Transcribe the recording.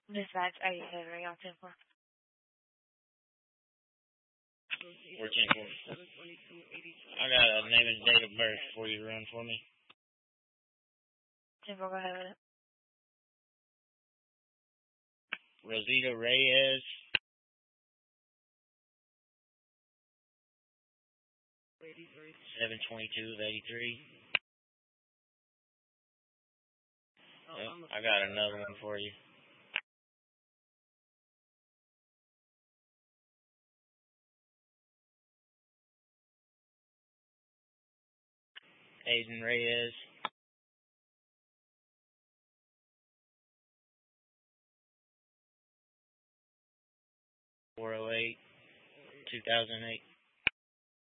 Dispatch, I have right on 10-4. We're 10-4. I got a name and date of birth for you to run for me. 10-4, go ahead with it. Rosita Reyes. 7/22/83. I got another one for you. Aiden Reyes. 4/08/2008.